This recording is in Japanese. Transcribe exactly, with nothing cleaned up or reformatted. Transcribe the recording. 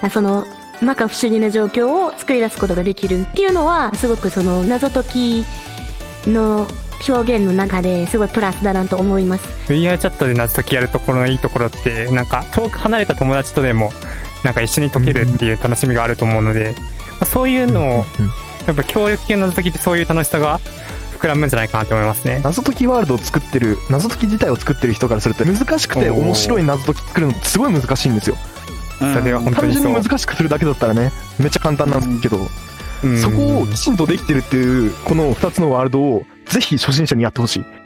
その摩訶不思議な状況を作り出すことができるっていうのは、すごくその謎解きの表現の中ですごいプラスだなと思います。 ブイアール チャットで謎解きやるところのいいところって、なんか遠く離れた友達とでもなんか一緒に解けるっていう楽しみがあると思うので、まあ、そういうのをやっぱ協力系の謎解きってそういう楽しさが膨らむんじゃないかなと思いますね。 謎解きワールドを作ってる、謎解き自体を作ってる人からすると難しくて面白い謎解き作るのってすごい難しいんですよ。 それは本当単にそう。 純に難しくするだけだったらね、めっちゃ簡単なんですけど、 うん、 そこをきちんとできてるっていうこのふたつのワールドをぜひ初心者にやってほしい。